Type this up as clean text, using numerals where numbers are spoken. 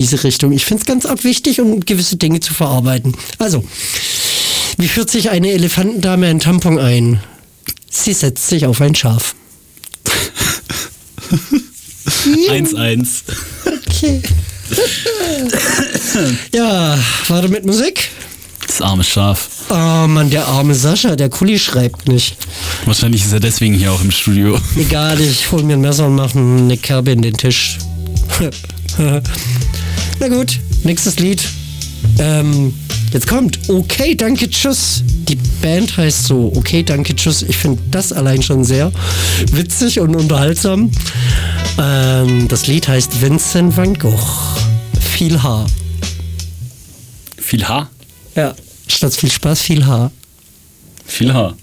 diese Richtung. Ich finde es ganz arg wichtig, um gewisse Dinge zu verarbeiten. Also, wie führt sich eine Elefantendame ein Tampon ein? Sie setzt sich auf ein Schaf. 1-1. Okay. Ja, warte mit Musik. Das arme Schaf. Oh Mann, der arme Sascha, der Kuli schreibt nicht. Wahrscheinlich ist er deswegen hier auch im Studio. Egal, ich hol mir ein Messer und mache eine Kerbe in den Tisch. Na gut, nächstes Lied. Jetzt kommt Okay, danke, tschüss. Die Band heißt so Okay, danke, tschüss. Ich finde das allein schon sehr witzig und unterhaltsam. Das Lied heißt Vincent van Gogh. Viel Haar. Viel Haar? Ja, statt viel Spaß, viel Haar. Viel Haar.